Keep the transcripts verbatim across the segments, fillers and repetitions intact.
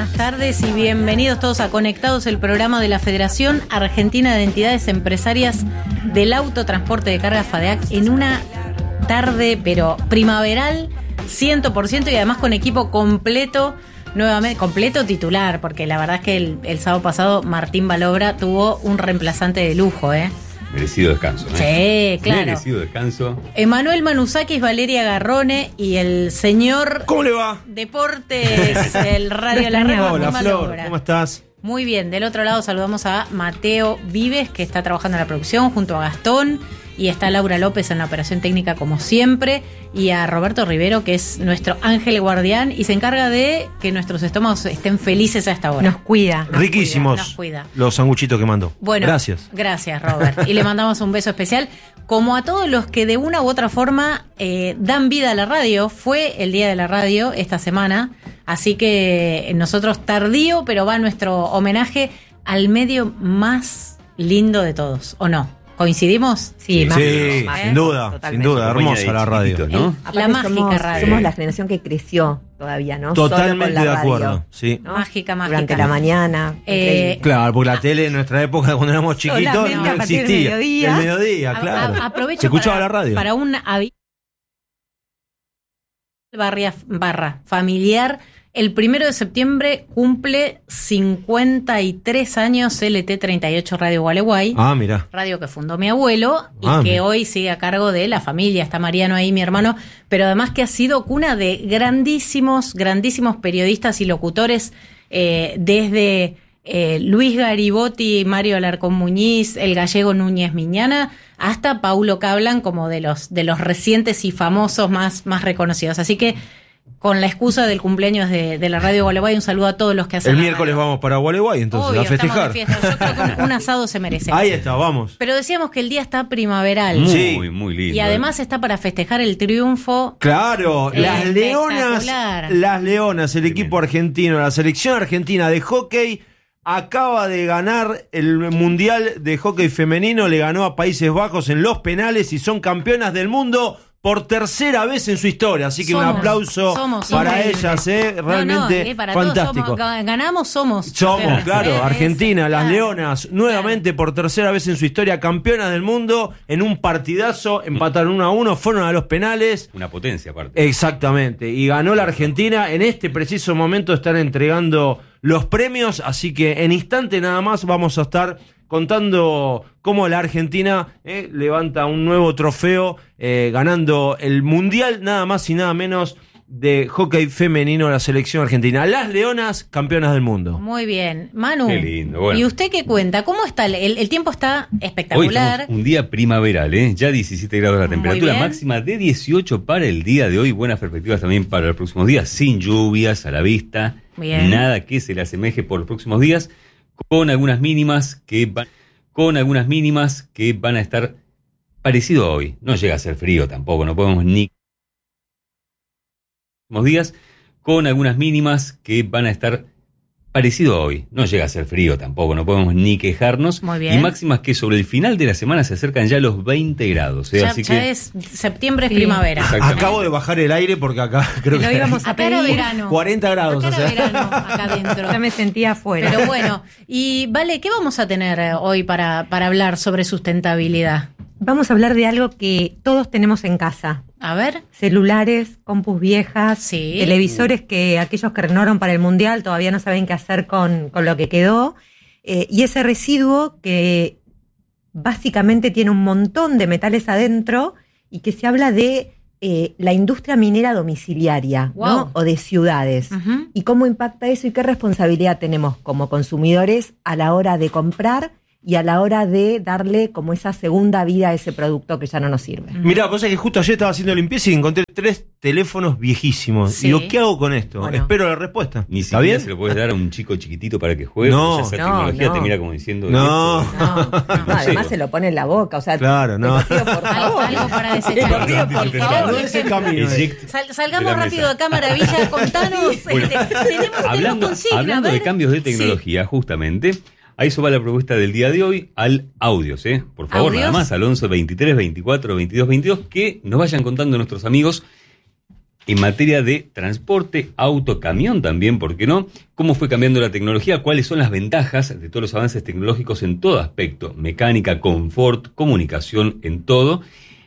buenas tardes y bienvenidos todos a Conectados, el programa de la Federación Argentina de Entidades Empresarias del Autotransporte de Carga FADEAC en una tarde pero primaveral cien por ciento y además con equipo completo, nuevamente completo titular, porque la verdad es que el, el sábado pasado Martín Balobra tuvo un reemplazante de lujo, ¿eh? Merecido descanso, ¿eh? Sí, claro. Merecido descanso. Emanuel Manuzakis, Valeria Garrone y el señor... ¿Cómo le va? Deportes, el Radio La Red. Hola, Flor, ¿cómo estás? Muy bien, del otro lado saludamos a Mateo Vives, que está trabajando en la producción junto a Gastón, y está Laura López en la operación técnica como siempre, y a Roberto Rivero, que es nuestro ángel guardián y se encarga de que nuestros estómagos estén felices a esta hora. Nos cuida. Nos Riquísimos cuida, nos cuida. Los sanguchitos que mandó. Bueno, gracias. Gracias, Robert. Y le mandamos un beso especial. Como a todos los que de una u otra forma eh, dan vida a la radio, fue el Día de la Radio esta semana, así que nosotros tardío, pero va nuestro homenaje al medio más lindo de todos, ¿o no? ¿Coincidimos? Sí, más, sí más, sin duda, totalmente. sin duda, hermosa la radio. ¿No? Aparte La mágica somos, radio. Somos la generación que creció todavía, ¿no? Totalmente Solo con la de acuerdo, radio, sí. ¿no? Mágica, mágica. Durante la mañana. Eh, increíble. Claro, porque la tele en nuestra época, cuando éramos chiquitos, Solamente no a partir del existía. mediodía. El mediodía, A- claro. a- aprovecho Se escuchaba para, la radio. Para un avi- barria, barra familiar. El primero de septiembre cumple cincuenta y tres años L T treinta y ocho Radio Gualeguay. Ah, mira. Radio que fundó mi abuelo y Ah, que mira. hoy sigue a cargo de la familia. Está Mariano ahí, mi hermano, pero además que ha sido cuna de grandísimos, grandísimos periodistas y locutores, eh, desde eh, Luis Garibotti, Mario Alarcón Muñiz, el gallego Núñez Miñana, hasta Paulo Cablan, como de los, de los recientes y famosos más, más reconocidos. Así que, con la excusa del cumpleaños de, de la Radio Gualeguay, un saludo a todos los que hacen El la miércoles radio. vamos para Gualeguay, entonces, Obvio, a festejar. estamos de fiesta. Yo creo que un, un asado se merece. Ahí está, vamos. Pero decíamos que el día está primaveral. Muy, Sí. muy lindo. Y además está para festejar el triunfo. Claro, las leonas, Espectacular. las leonas, el equipo argentino, la selección argentina de hockey acaba de ganar el Mundial de Hockey Femenino, le ganó a Países Bajos en los penales y son campeonas del mundo por tercera vez en su historia, así que Somos, un aplauso somos, para somos. ellas, ¿eh? realmente No, no, eh, para todos fantástico. somos, ga- ganamos, somos. Somos, campeones, claro, eh, Argentina, es- las claro. Leonas, nuevamente por tercera vez en su historia, campeonas del mundo, en un partidazo, empataron uno a uno, fueron a los penales. Una potencia, aparte. Exactamente, y ganó la Argentina. En este preciso momento están entregando los premios, así que en instante nada más vamos a estar contando cómo la Argentina eh, levanta un nuevo trofeo, eh, ganando el Mundial nada más y nada menos de hockey femenino, la selección argentina. Las Leonas, campeonas del mundo. Muy bien. Manu, Qué lindo, bueno. ¿y usted qué cuenta? ¿Cómo está? El, el tiempo está Hoy espectacular. estamos un día primaveral, ¿eh? Ya diecisiete grados la Muy temperatura, bien. máxima de dieciocho para el día de hoy. Buenas perspectivas también para los próximos días, sin lluvias a la vista. Bien. Nada que se le asemeje por los próximos días, con algunas mínimas que van, con algunas mínimas que van a estar parecido a hoy. No llega a ser frío tampoco, no podemos ni días, con algunas mínimas que van a estar parecido a hoy. No llega a ser frío tampoco, no podemos ni quejarnos. Muy bien. Y máximas que sobre el final de la semana se acercan ya a los veinte grados. ¿eh? Ya, Así ya que es septiembre, es Sí. primavera. Exactamente. Acabo de bajar el aire porque acá creo Lo que íbamos a Acá era pedir. verano. cuarenta grados. Acá o era sea. verano, acá adentro. Ya me sentía afuera. Pero bueno, y vale, ¿qué vamos a tener eh, hoy para, para hablar sobre sustentabilidad? Vamos a hablar de algo que todos tenemos en casa. A ver. Celulares, compus viejas, Sí. televisores que aquellos que renovaron para el Mundial todavía no saben qué hacer con, con lo que quedó. Eh, y ese residuo que básicamente tiene un montón de metales adentro y que se habla de eh, la industria minera domiciliaria, Wow. ¿no? O de ciudades. Ujú. Y cómo impacta eso y qué responsabilidad tenemos como consumidores a la hora de comprar y a la hora de darle como esa segunda vida a ese producto que ya no nos sirve. Mirá, vos sabés que justo ayer estaba haciendo limpieza y encontré tres teléfonos viejísimos. Sí. Y digo, ¿qué hago con esto? Bueno. Espero la respuesta. Ni ¿Está siquiera bien? se lo puedes dar a un chico chiquitito para que juegue. No, porque ya esa no, tecnología no. te mira como diciendo. No. esto- No, no, No además sé. se lo pone en la boca, o sea, Claro, no. te lo pido por Algo, favor. algo para Te desechar. lo pido por favor. No es el camino. Eject- Sal- de salgamos la rápido mesa. de acá, Maravilla, contanos. Bueno, este, tenemos, tenemos Hablando, consigna, hablando a de ver. cambios de Sí. tecnología, justamente, a eso va la propuesta del día de hoy, al audios, ¿eh? Por favor, ¿Audios? nada más, al once, veintitrés, veinticuatro, veintidós, veintidós, que nos vayan contando nuestros amigos en materia de transporte, auto, camión también, ¿por qué no? ¿Cómo fue cambiando la tecnología? ¿Cuáles son las ventajas de todos los avances tecnológicos en todo aspecto? Mecánica, confort, comunicación, en todo.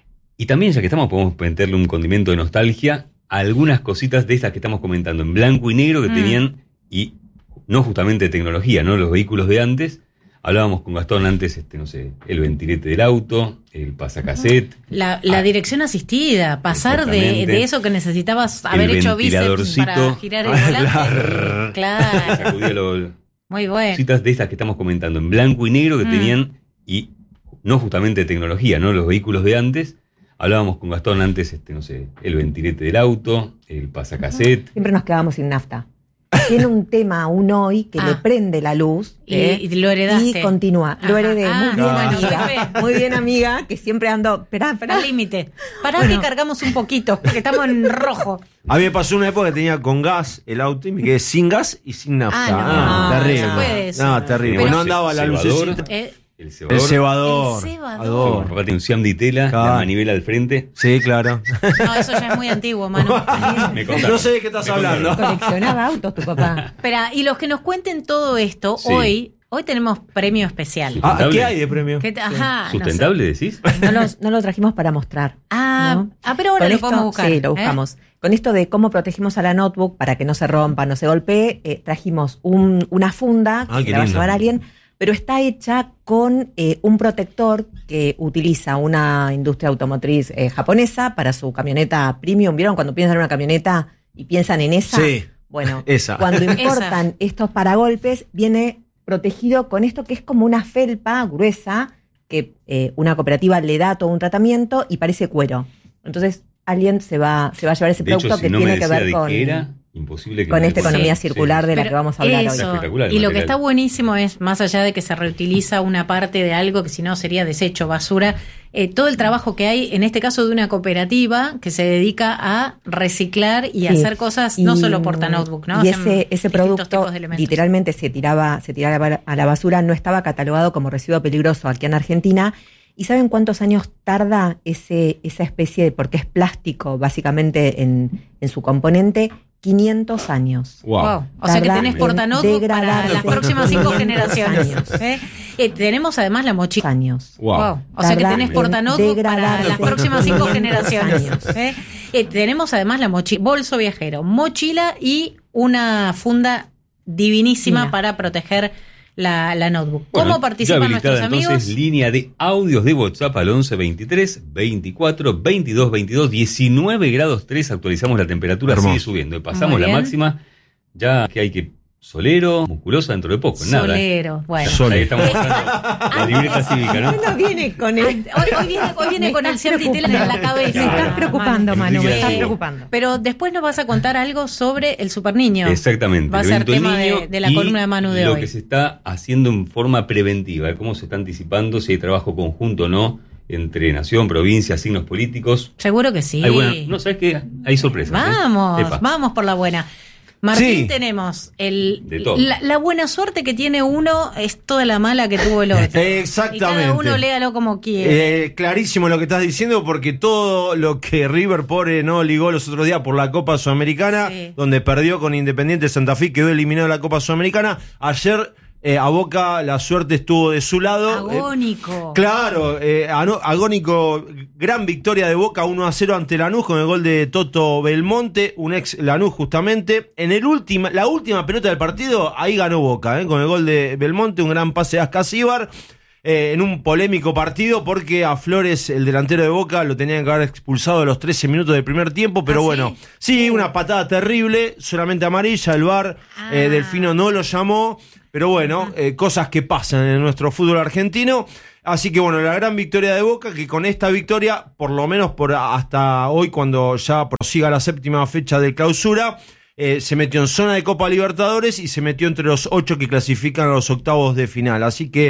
Y también, ya que estamos, podemos meterle un condimento de nostalgia a algunas cositas de estas que estamos comentando, en blanco y negro que mm. tenían, y no justamente de tecnología, ¿no? Los vehículos de antes. Hablábamos con Gastón antes, este, no sé, el ventilete del auto, el pasacassette. La, la ah, dirección asistida, pasar de, de eso que necesitabas haber el hecho bíceps para girar el volante. Claro. Sacudía los, muy bueno. Cositas de estas que estamos comentando, en blanco y negro que mm. tenían, y no justamente de tecnología, ¿no? Los vehículos de antes. Hablábamos con Gastón antes, este, no sé, el ventilete del auto, el pasacassette. Siempre nos quedamos sin nafta. Tiene un tema aún hoy que ah. le prende la luz y, eh, y lo heredaste y continúa. Ajá. Lo heredé. Ah, muy bien, ah. amiga. Muy bien, amiga, que siempre ando. Esperá, esperá. Al límite. Pará bueno. que cargamos un poquito, porque estamos en rojo. A mí me pasó una época que tenía con gas el auto y me quedé sin gas y sin nafta. Ah, no, ah, no, terrible. No, puede ser. No, terrible. Pero no andaba la lucecita. Eh, El cebador. El cebador. El cebador. Mi papá tiene un Siam de tela, claro. La manivela al frente. Sí, claro. No, eso ya es muy antiguo, mano. Me no sé de qué estás hablando. Coleccionaba autos tu papá. Espera, y los que nos cuenten todo esto, sí. hoy hoy tenemos premio especial. Ah, ¿qué hay de premio? ¿Qué te, ajá, ¿Sustentable no sé. decís? No lo, no lo trajimos para mostrar. Ah, ¿no? ah pero ahora Con lo esto, podemos buscar. Sí, lo buscamos. ¿Eh? Con esto de cómo protegimos a la notebook para que no se rompa, no se golpee, eh, trajimos un, una funda ah, que la va a llevar alguien, pero está hecha con eh, un protector que utiliza una industria automotriz eh, japonesa para su camioneta premium. ¿Vieron cuando piensan en una camioneta y piensan en esa? Sí. Bueno, esa. cuando importan estos paragolpes, viene protegido con esto que es como una felpa gruesa que eh, una cooperativa le da todo un tratamiento y parece cuero. Entonces, alguien se va, se va a llevar ese de producto hecho, si que no tiene me que ver de con... Que era, imposible que con esta pueda. economía circular sí. de la Pero que vamos a hablar eso, hoy. Espectacular, y lo material. que está buenísimo es, más allá de que se reutiliza una parte de algo que si no sería desecho, basura, eh, todo el trabajo que hay, en este caso de una cooperativa que se dedica a reciclar y sí. hacer cosas, no y, solo porta notebook, ¿no? Y ese, ese producto literalmente se tiraba, se tiraba a la basura, no estaba catalogado como residuo peligroso aquí en Argentina. ¿Y saben cuántos años tarda ese, esa especie de, porque es plástico básicamente en, en su componente? quinientos años. Wow. wow. O sea que tenés portanotebook para las próximas cinco generaciones. ¿Eh? Eh, tenemos además la mochila. Años. Wow. wow. O sea que tenés portanotebook para las próximas cinco generaciones. ¿Eh? Eh, tenemos además la mochila, bolso viajero, mochila y una funda divinísima Mira. para proteger La, la notebook. Bueno, ¿Cómo participan nuestros amigos? Entonces, línea de audios de WhatsApp al once veintitrés veinticuatro veintidós veintidós, diecinueve grados tres, actualizamos la temperatura, Hermoso. Sigue subiendo, pasamos la máxima, ya que hay que solero, musculosa dentro de poco, nada. Solero, bueno. Solero. Estamos mostrando la libreta cívica, ¿no? No viene con el... hoy, hoy viene, hoy viene con el Siam de tela en la cabeza. Me estás preocupando, Manu, me estás eh, preocupando. Pero después nos vas a contar algo sobre el Super Niño. Exactamente. Va a ser tema de, de la columna de Manu de lo hoy. Lo que se está haciendo en forma preventiva, cómo se está anticipando, si hay trabajo conjunto o no, entre nación, provincia, signos políticos. Seguro que sí. Hay buena, no, ¿sabes qué? Hay sorpresas. Vamos, ¿eh? vamos por la buena. Martín, sí. tenemos el la, la buena suerte que tiene uno es toda la mala que tuvo el otro. Exactamente. Y cada uno léalo como quiere. Eh, clarísimo lo que estás diciendo, porque todo lo que River pobre no ligó los otros días por la Copa Sudamericana, sí. donde perdió con Independiente Santa Fe, quedó eliminado de la Copa Sudamericana. Ayer eh, a Boca la suerte estuvo de su lado. Agónico. Eh, claro, eh, agónico, gran victoria de Boca uno a cero ante Lanús con el gol de Toto Belmonte, un ex Lanús justamente. En el última, la última pelota del partido, ahí ganó Boca, eh, con el gol de Belmonte, un gran pase de Ascasíbar. Eh, en un polémico partido porque a Flores, el delantero de Boca, lo tenían que haber expulsado a los trece minutos del primer tiempo, pero ¿Ah, bueno, sí? sí, una patada terrible, solamente amarilla, el V A R, ah. eh, Delfino no lo llamó, pero bueno, eh, cosas que pasan en nuestro fútbol argentino. Así que bueno, la gran victoria de Boca, que con esta victoria, por lo menos por hasta hoy, cuando ya prosiga la séptima fecha de clausura, eh, se metió en zona de Copa Libertadores y se metió entre los ocho que clasifican a los octavos de final. Así que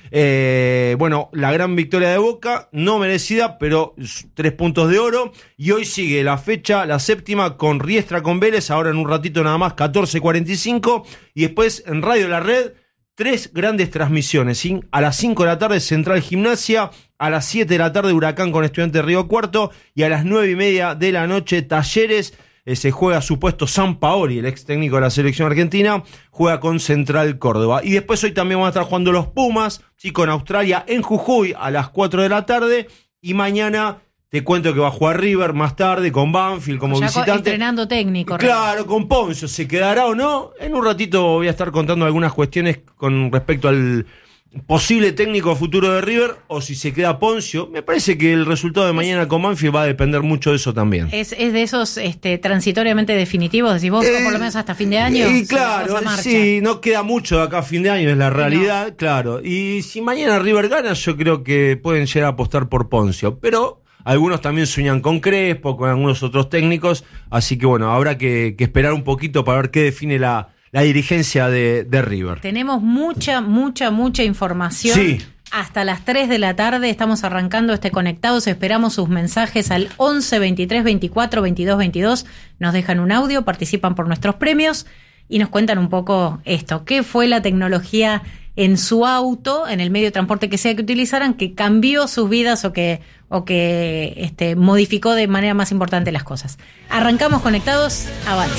Eh, bueno, la gran victoria de Boca, no merecida, pero tres puntos de oro. Y hoy sigue la fecha, la séptima, con Riestra con Vélez, ahora en un ratito nada más, catorce cuarenta y cinco. Y después en Radio La Red, tres grandes transmisiones, ¿sí? A las cinco de la tarde, Central Gimnasia, a las siete de la tarde, Huracán con Estudiantes de Río Cuarto, y a las nueve y media de la noche, Talleres eh, se juega su puesto Sampaoli, el ex técnico de la selección argentina, juega con Central Córdoba. Y después hoy también van a estar jugando los Pumas, sí, con Australia en Jujuy a las cuatro de la tarde. Y mañana te cuento que va a jugar River más tarde con Banfield como ya visitante. Entrenando técnico. Claro, River. Con Poncio. ¿Se quedará o no? En un ratito voy a estar contando algunas cuestiones con respecto al posible técnico futuro de River, o si se queda Poncio. Me parece que el resultado de mañana con Banfield va a depender mucho de eso también. Es, es de esos este, transitoriamente definitivos, decís vos, eh, por lo menos hasta fin de año. Y claro, sí, no queda mucho de acá a fin de año, es la realidad, no. Claro. Y si mañana River gana, yo creo que pueden llegar a apostar por Poncio, pero algunos también sueñan con Crespo, con algunos otros técnicos, así que bueno, habrá que, que esperar un poquito para ver qué define la la dirigencia de, de River. Tenemos mucha, mucha, mucha información. Sí. Hasta las tres de la tarde estamos arrancando este Conectados. Esperamos sus mensajes al once, veintitrés, veinticuatro, veintidós, veintidós. Nos dejan un audio, participan por nuestros premios y nos cuentan un poco esto. ¿Qué fue la tecnología en su auto, en el medio de transporte que sea que utilizaran, que cambió sus vidas o que, o que este, modificó de manera más importante las cosas? Arrancamos Conectados. Avance.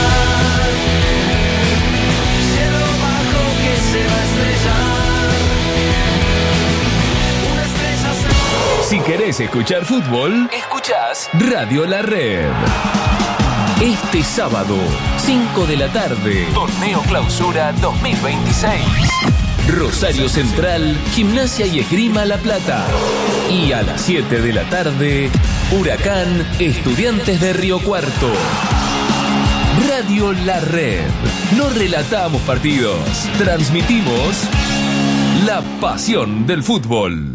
Si querés escuchar fútbol, escuchás Radio La Red. Este sábado, cinco de la tarde, Torneo Clausura dos mil veintiséis. Rosario Central, Gimnasia y Esgrima La Plata. Y a las siete de la tarde, Huracán, Estudiantes de Río Cuarto. Radio La Red. No relatamos partidos, transmitimos la pasión del fútbol.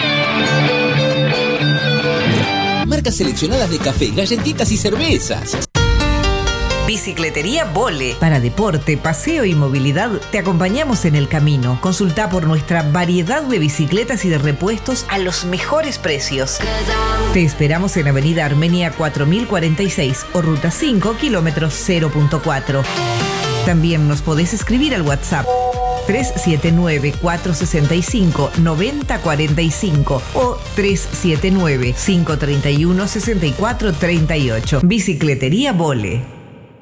Marcas seleccionadas de café, galletitas y cervezas. Bicicletería Vole. Para deporte, paseo y movilidad, te acompañamos en el camino. Consulta por nuestra variedad de bicicletas y de repuestos a los mejores precios. Te esperamos en Avenida Armenia cuatro mil cuarenta y seis o Ruta cinco, kilómetros cero punto cuatro. También nos podés escribir al WhatsApp tres siete nueve, cuatro seis cinco, nueve cero cuatro cinco o tres siete nueve, cinco tres uno, seis cuatro tres ocho. Bicicletería Vole.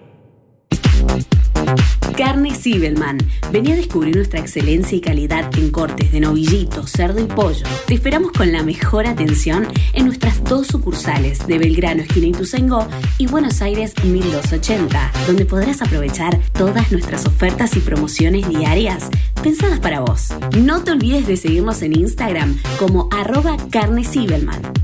Carne Zibelman. Vení a descubrir nuestra excelencia y calidad en cortes de novillito, cerdo y pollo. Te esperamos con la mejor atención en nuestras dos sucursales de Belgrano, esquina Ituzaingó, y Buenos Aires mil doscientos ochenta, donde podrás aprovechar todas nuestras ofertas y promociones diarias pensadas para vos. No te olvides de seguirnos en Instagram como arroba Carne Zibelman.